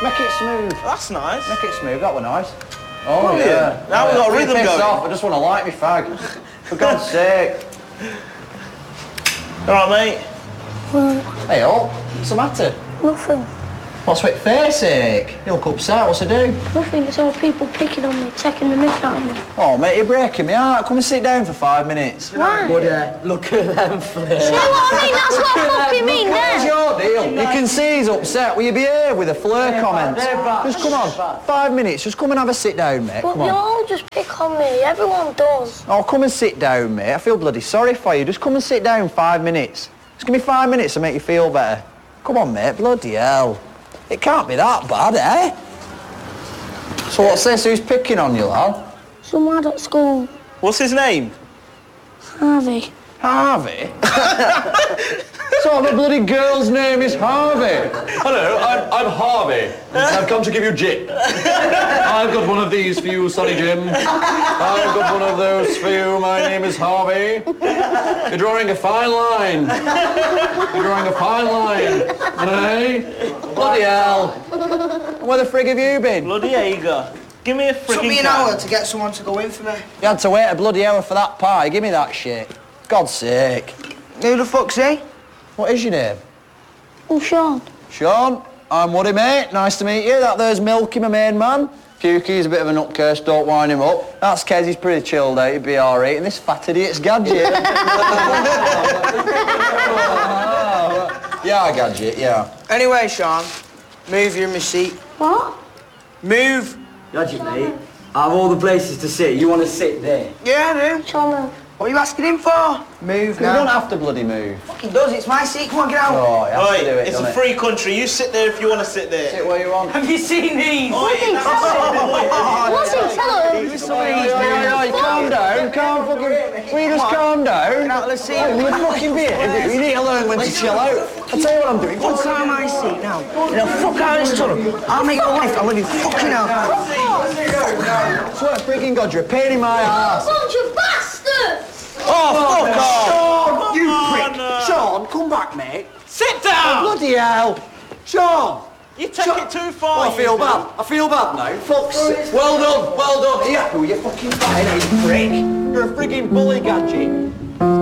Make it smooth. That's nice. Make it smooth, that were nice. Oh, Brilliant. yeah. Now we've got a rhythm piss going. off, I just want to light me fag. For God's sake. All right, mate. Hey, oh, what's the matter? Nothing. What's with face ache? You look upset, what's to do? Nothing. It's all people picking on me, taking the mick out of me. Oh, mate, you're breaking me heart. Come and sit down for 5 minutes. Why? Buddy, look at them flares. You know what I mean? That's what I fucking mean What's there. your deal? You can see he's upset. Will you behave with the flirt comments? Just come on, 5 minutes. Just come and have a sit down, mate. But Come you on. all just pick on me. Everyone does. Oh, come and sit down, mate. I feel bloody sorry for you. Just come and sit down 5 minutes. Just give me 5 minutes to make you feel better. Come on, mate. Bloody hell. It can't be that bad, eh? So what's this? Who's picking on you, lad? Some lad at school, What's his name? Harvey. Harvey? So the bloody girl's name is Harvey. Hello, I'm Harvey. I've come to give you jip. I've got one of these for you, Sonny Jim. I've got one of those for you. My name is Harvey. You're drawing a fine line. You're drawing a fine line. Eh? Bloody hell. Where the frig have you been? Bloody Hager. Give me a frigging Took me an can. hour to get someone to go in for me. You had to wait a bloody hour for that pie. Give me that shit. God's sake. Who the fuck's he? What is your name? Oh, Sean. Sean, I'm Woody, mate. Nice to meet you. That there's Milky, my main man. Pukey's a bit of a nutcase, don't wind him up. That's Kez, he's pretty chilled out, he'd be all right. And this fat idiot's Gadget. Yeah, Gadget, yeah. Anyway, Sean, move, you're in my seat. What? Move. Gadget, mate. Out of all the places to sit, you want to sit there? Yeah, I do. Sean. What are you asking him for? Move You don't now. have to bloody move. Fucking does, it's my seat. Come on, get out. Oh, you have Oi, to do it, it's don't a it? free country. You sit there if you want to sit there. Sit where you want. Have you seen these? What's he? Tell him. Oi, calm down, calm fucking... Will you just calm down? Out of the seat. You fucking behave. You need to learn when to chill out. I'll tell you what I'm doing. What's on my seat now? You know, fuck out of this tunnel. I'll make your life. I'll let you fucking out. Swear to freaking God, you're a pain in my ass. Bunch of bastards! Oh, fuck off! You on, prick! Sean, come back, mate. Sit down! Bloody hell. Sean! You take it too far. I feel bad. I feel bad now. Fuck's sake. Well done, well done. Are you happy with your fucking fine, you prick? You're a frigging bully, Gadget.